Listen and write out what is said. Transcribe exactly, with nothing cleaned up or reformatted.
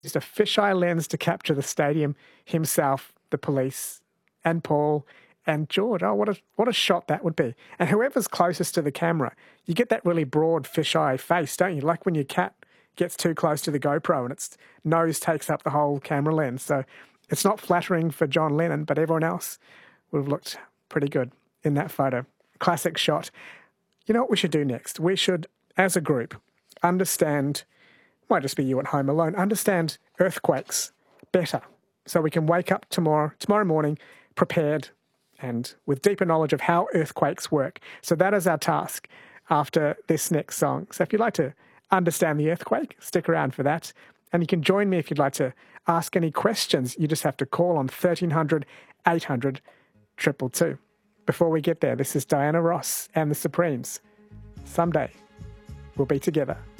used a fisheye lens to capture the stadium, himself, the police, and Paul, and George. Oh, what a what a shot that would be. And whoever's closest to the camera, you get that really broad fisheye face, don't you? Like when your cat gets too close to the GoPro and its nose takes up the whole camera lens. So it's not flattering for John Lennon, but everyone else would have looked pretty good in that photo. Classic shot. You know what we should do next? We should, as a group, understand, might just be you at home alone, understand earthquakes better so we can wake up tomorrow, tomorrow morning prepared and with deeper knowledge of how earthquakes work. So that is our task after this next song. So if you'd like to understand the earthquake, stick around for that. And you can join me if you'd like to ask any questions. You just have to call on thirteen hundred, eight hundred, two two two. Before we get there, this is Diana Ross and the Supremes. Someday we'll be together.